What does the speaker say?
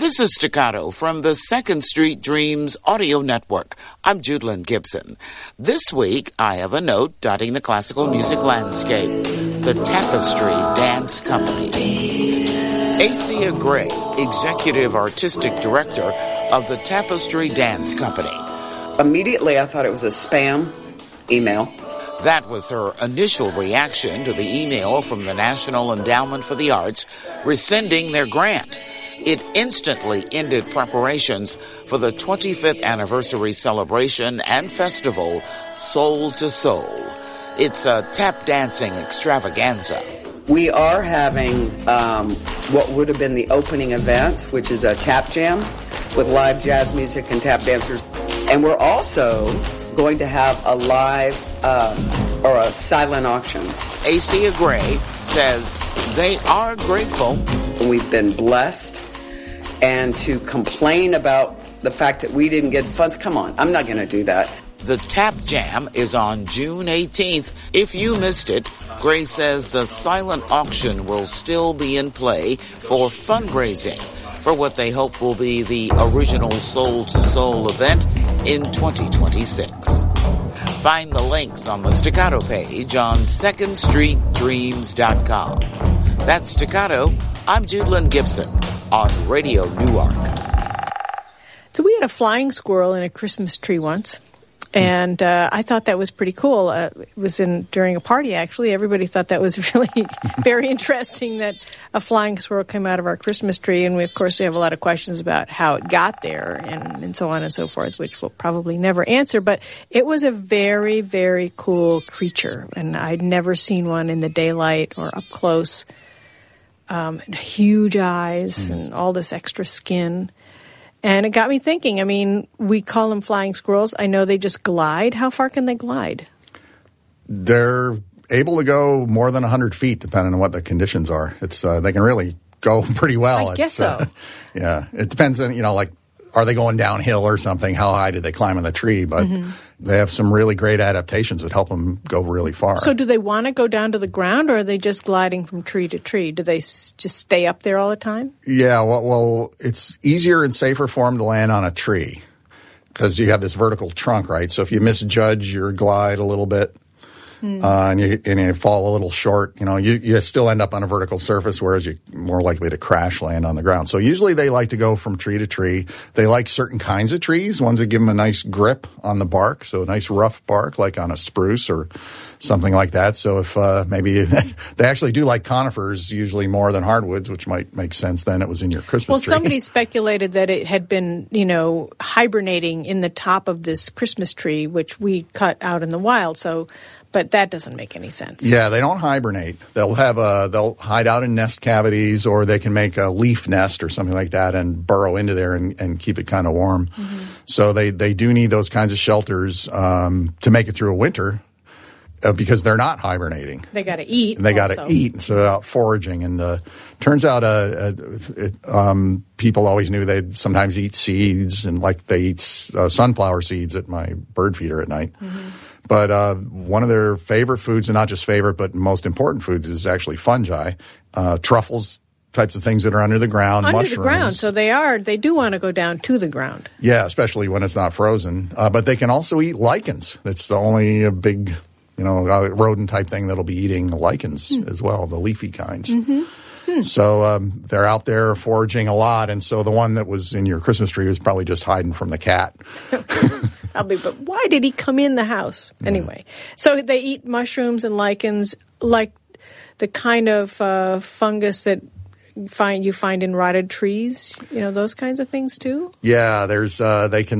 This is Staccato from the Second Street Dreams Audio Network. I'm Judelyn Gibson. This week, I have a note dotting the classical music landscape. The Tapestry Dance Company. Acia Gray, Executive Artistic Director of the Tapestry Dance Company. Immediately, I thought it was a spam email. That was her initial reaction to the email from the National Endowment for the Arts rescinding their grant. It instantly ended preparations for the 25th anniversary celebration and festival, Soul to Soul. It's a tap dancing extravaganza. We are having what would have been the opening event, which is a tap jam with live jazz music and tap dancers. And we're also going to have a live or a silent auction. Acia Gray says they are grateful. We've been blessed. And to complain about the fact that we didn't get funds, come on, I'm not going to do that. The Tap Jam is on June 18th. If you missed it, Gray says the silent auction will still be in play for fundraising for what they hope will be the original Soul to Soul event in 2026. Find the links on the Staccato page on secondstreetdreams.com. That's Staccato. I'm Judelyn Gibson on Radio Newark. So we had a flying squirrel in a Christmas tree once, and I thought that was pretty cool. It was during a party, actually. Everybody thought that was really very interesting that a flying squirrel came out of our Christmas tree, and we have a lot of questions about how it got there and so on and so forth, which we'll probably never answer. But it was a very, very cool creature, and I'd never seen one in the daylight or up close. Huge eyes and all this extra skin. And it got me thinking, I mean, we call them flying squirrels. I know they just glide. How far can they glide? They're able to go more than 100 feet, depending on what the conditions are. It's they can really go pretty well. I guess so. Yeah. It depends on, are they going downhill or something? How high did they climb in the tree? But they have some really great adaptations that help them go really far. So do they want to go down to the ground, or are they just gliding from tree to tree? Do they just stay up there all the time? Yeah, well, it's easier and safer for them to land on a tree because you have this vertical trunk, right? So if you misjudge your glide a little bit, and you fall a little short, you still end up on a vertical surface, whereas you're more likely to crash land on the ground. So usually they like to go from tree to tree. They like certain kinds of trees, ones that give them a nice grip on the bark, so a nice rough bark like on a spruce or something like that. So if maybe they actually do like conifers usually more than hardwoods, which might make sense then it was in your Christmas tree. Well, somebody speculated that it had been, hibernating in the top of this Christmas tree, which we cut out in the wild. But that doesn't make any sense. Yeah, they don't hibernate. They'll hide out in nest cavities, or they can make a leaf nest or something like that and burrow into there and keep it kind of warm. So they do need those kinds of shelters to make it through a winter because they're not hibernating. They got to eat. They got to eat, so they're out foraging. And turns out people always knew they'd sometimes eat seeds, and like they eat sunflower seeds at my bird feeder at night. But one of their favorite foods, and not just favorite, but most important foods, is actually fungi, truffles, types of things that are under the ground, mushrooms. Under the ground, so they do want to go down to the ground. Yeah, especially when it's not frozen. But they can also eat lichens. That's the only big, rodent type thing that'll be eating lichens as well, the leafy kinds. So they're out there foraging a lot, and so the one that was in your Christmas tree was probably just hiding from the cat. But why did he come in the house? Anyway, so they eat mushrooms and lichens, like the kind of fungus that you find in rotted trees, those kinds of things too? Yeah, they can